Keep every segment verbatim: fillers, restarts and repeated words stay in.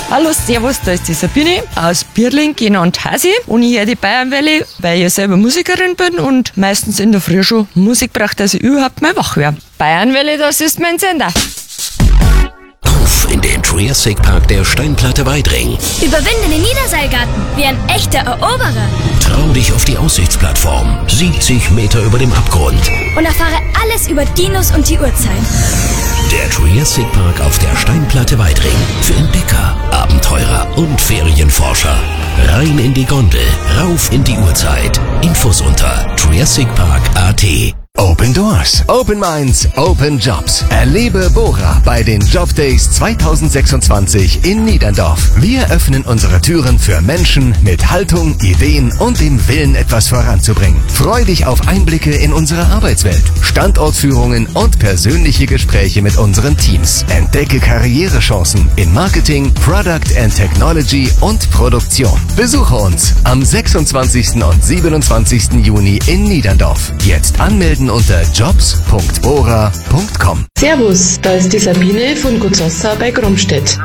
Hallo, servus, da ist die Sabine aus Bierling, genannt Hasi. Und ich höre die Bayernwelle, weil ich selber Musikerin bin und meistens in der Früh schon Musik braucht, dass ich überhaupt mal wach werde. Bayernwelle, das ist mein Sender. Auf in den Triassic Park der Steinplatte Weidring. Überwinde den Niederseilgarten wie ein echter Eroberer. Trau dich auf die Aussichtsplattform, siebzig Meter über dem Abgrund. Und erfahre alles über Dinos und die Uhrzeit. Der Triassic Park auf der Steinplatte Weidring. Für Entdecker, Abenteurer und Ferienforscher. Rein in die Gondel, rauf in die Uhrzeit. Infos unter triassic park punkt a t. Open Doors, Open Minds, Open Jobs. Erlebe Bora bei den Job Days zwanzig sechsundzwanzig in Niederndorf. Wir öffnen unsere Türen für Menschen mit Haltung, Ideen und dem Willen, etwas voranzubringen. Freu dich auf Einblicke in unsere Arbeitswelt, Standortführungen und persönliche Gespräche mit unseren Teams. Entdecke Karrierechancen in Marketing, Product and Technology und Produktion. Besuche uns am sechsundzwanzigsten und siebenundzwanzigsten Juni in Niederndorf. Jetzt anmelden unter jobs punkt bora punkt com. Servus, da ist die Sabine von Gutzossa bei Gromstedt.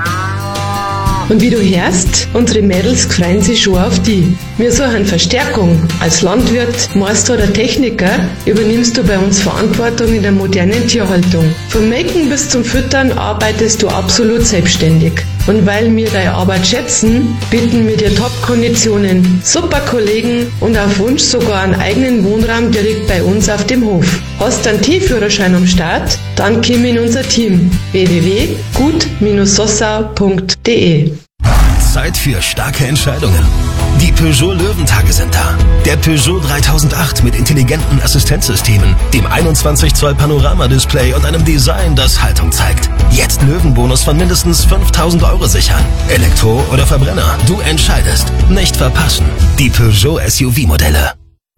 Und wie du hörst, unsere Mädels freuen sich schon auf die. Wir suchen Verstärkung. Als Landwirt, Meister oder Techniker übernimmst du bei uns Verantwortung in der modernen Tierhaltung. Vom Melken bis zum Füttern arbeitest du absolut selbstständig. Und weil wir deine Arbeit schätzen, bieten wir dir Top-Konditionen, super Kollegen und auf Wunsch sogar einen eigenen Wohnraum direkt bei uns auf dem Hof. Hast du einen T-Führerschein am Start? Dann komm in unser Team. w w w punkt gut sossa punkt d e. Zeit für starke Entscheidungen. Die Peugeot Löwentage sind da. Der Peugeot dreitausendacht mit intelligenten Assistenzsystemen, dem einundzwanzig Zoll Panoramadisplay und einem Design, das Haltung zeigt. Jetzt Löwenbonus von mindestens fünftausend Euro sichern. Elektro oder Verbrenner, du entscheidest. Nicht verpassen. Die Peugeot S U V-Modelle.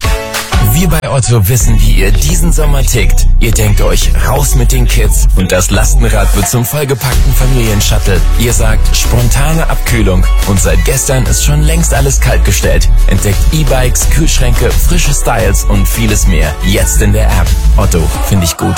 Wir bei Otto wissen, wie ihr diesen Sommer tickt. Ihr denkt euch, raus mit den Kids und das Lastenrad wird zum vollgepackten Familienshuttle. Ihr sagt, spontane Abkühlung und seit gestern ist schon längst alles kaltgestellt. Entdeckt E-Bikes, Kühlschränke, frische Styles und vieles mehr. Jetzt in der App. Otto, finde ich gut.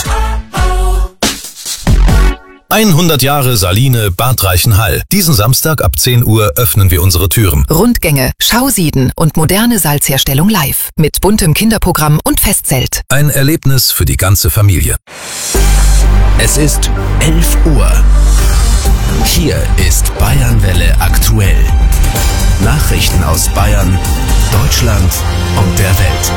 hundert Jahre Saline Bad Reichenhall. Diesen Samstag ab zehn Uhr öffnen wir unsere Türen. Rundgänge, Schausieden und moderne Salzherstellung live. Mit buntem Kinderprogramm und Festzelt. Ein Erlebnis für die ganze Familie. Es ist elf Uhr. Hier ist Bayernwelle aktuell. Nachrichten aus Bayern, Deutschland und der Welt.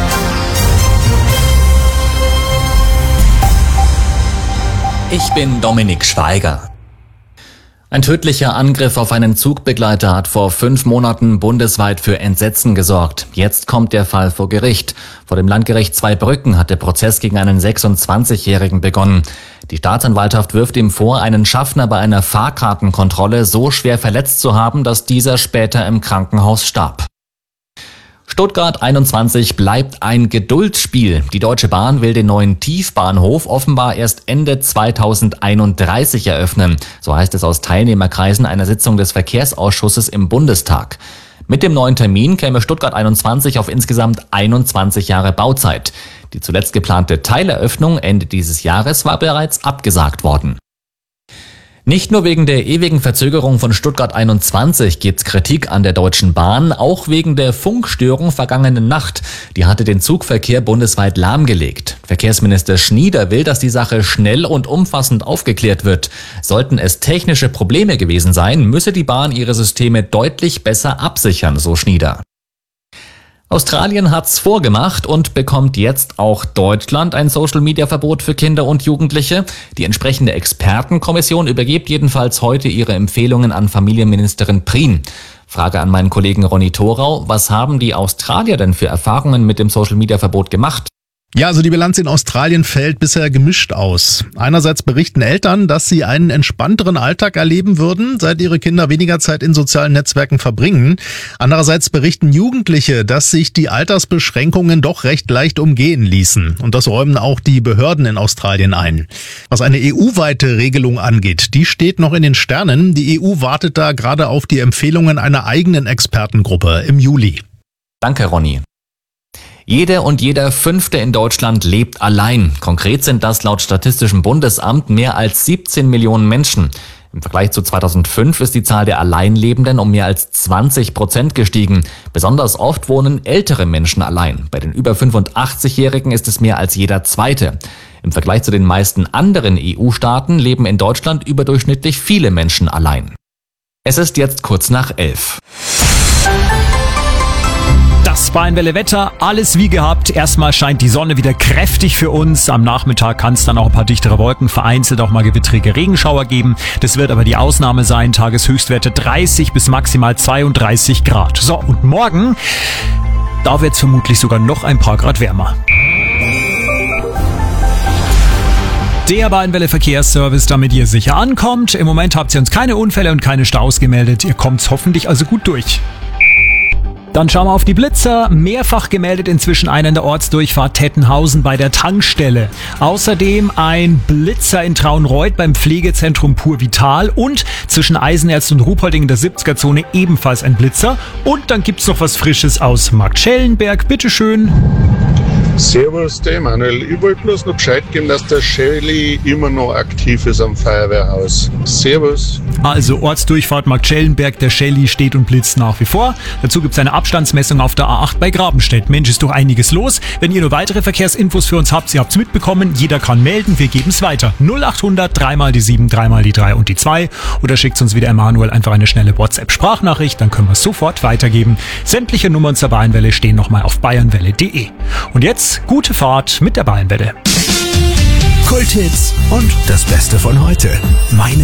Ich bin Dominik Schweiger. Ein tödlicher Angriff auf einen Zugbegleiter hat vor fünf Monaten bundesweit für Entsetzen gesorgt. Jetzt kommt der Fall vor Gericht. Vor dem Landgericht Zweibrücken hat der Prozess gegen einen sechsundzwanzigjährigen begonnen. Die Staatsanwaltschaft wirft ihm vor, einen Schaffner bei einer Fahrkartenkontrolle so schwer verletzt zu haben, dass dieser später im Krankenhaus starb. Stuttgart einundzwanzig bleibt ein Geduldsspiel. Die Deutsche Bahn will den neuen Tiefbahnhof offenbar erst Ende zweitausendeinunddreißig eröffnen. So heißt es aus Teilnehmerkreisen einer Sitzung des Verkehrsausschusses im Bundestag. Mit dem neuen Termin käme Stuttgart einundzwanzig auf insgesamt einundzwanzig Jahre Bauzeit. Die zuletzt geplante Teileröffnung Ende dieses Jahres war bereits abgesagt worden. Nicht nur wegen der ewigen Verzögerung von Stuttgart einundzwanzig gibt's Kritik an der Deutschen Bahn, auch wegen der Funkstörung vergangene Nacht. Die hatte den Zugverkehr bundesweit lahmgelegt. Verkehrsminister Schnieder will, dass die Sache schnell und umfassend aufgeklärt wird. Sollten es technische Probleme gewesen sein, müsse die Bahn ihre Systeme deutlich besser absichern, so Schnieder. Australien hat's vorgemacht und bekommt jetzt auch Deutschland ein Social-Media-Verbot für Kinder und Jugendliche. Die entsprechende Expertenkommission übergibt jedenfalls heute ihre Empfehlungen an Familienministerin Prien. Frage an meinen Kollegen Ronny Thorau, was haben die Australier denn für Erfahrungen mit dem Social-Media-Verbot gemacht? Ja, also die Bilanz in Australien fällt bisher gemischt aus. Einerseits berichten Eltern, dass sie einen entspannteren Alltag erleben würden, seit ihre Kinder weniger Zeit in sozialen Netzwerken verbringen. Andererseits berichten Jugendliche, dass sich die Altersbeschränkungen doch recht leicht umgehen ließen. Und das räumen auch die Behörden in Australien ein. Was eine E U-weite Regelung angeht, die steht noch in den Sternen. Die E U wartet da gerade auf die Empfehlungen einer eigenen Expertengruppe im Juli. Danke, Ronny. Jede und jeder Fünfte in Deutschland lebt allein. Konkret sind das laut Statistischem Bundesamt mehr als siebzehn Millionen Menschen. Im Vergleich zu zweitausendfünf ist die Zahl der Alleinlebenden um mehr als zwanzig Prozent gestiegen. Besonders oft wohnen ältere Menschen allein. Bei den über fünfundachtzigjährigen ist es mehr als jeder Zweite. Im Vergleich zu den meisten anderen E U-Staaten leben in Deutschland überdurchschnittlich viele Menschen allein. Es ist jetzt kurz nach elf. Das Bayernwelle-Wetter, alles wie gehabt. Erstmal scheint die Sonne wieder kräftig für uns. Am Nachmittag kann es dann auch ein paar dichtere Wolken, vereinzelt auch mal gewittrige Regenschauer geben. Das wird aber die Ausnahme sein. Tageshöchstwerte dreißig bis maximal zweiunddreißig Grad. So, und morgen, da wird es vermutlich sogar noch ein paar Grad wärmer. Der Bayernwelle-Verkehrsservice, damit ihr sicher ankommt. Im Moment habt ihr uns keine Unfälle und keine Staus gemeldet. Ihr kommt hoffentlich also gut durch. Dann schauen wir auf die Blitzer. Mehrfach gemeldet inzwischen einer in der Ortsdurchfahrt Tettenhausen bei der Tankstelle. Außerdem ein Blitzer in Traunreut beim Pflegezentrum Pur Vital und zwischen Eisenerz und Ruhpolding in der siebziger-Zone ebenfalls ein Blitzer. Und dann gibt's noch was Frisches aus Marktschellenberg. Bitteschön. Servus, der Manuel. Ich wollte bloß noch Bescheid geben, dass der Shelly immer noch aktiv ist am Feuerwehrhaus. Servus. Also Ortsdurchfahrt Marktschellenberg, der Shelly steht und blitzt nach wie vor. Dazu gibt es eine Abstandsmessung auf der A acht bei Grabenstedt. Mensch, ist doch einiges los. Wenn ihr nur weitere Verkehrsinfos für uns habt, ihr habt's mitbekommen, jeder kann melden, wir geben's weiter. null acht hundert, dreimal die sieben, dreimal die drei und die zwei. Oder schickt uns wieder Emanuel einfach eine schnelle WhatsApp-Sprachnachricht, dann können wir es sofort weitergeben. Sämtliche Nummern zur Bayernwelle stehen nochmal auf bayernwelle punkt de. Und jetzt gute Fahrt mit der Bayernwelle. Kulthits und das Beste von heute. Meine